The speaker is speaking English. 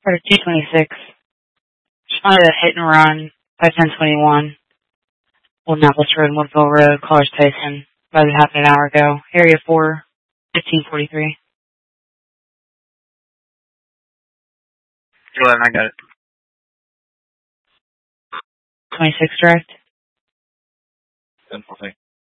Or 226. Responded to a hit and run by 1021. Old Annapolis Road, Woodville Road, College Tyson. About half an hour ago. Area 4, 1543. Go ahead, I got it. 26 direct. 10-4.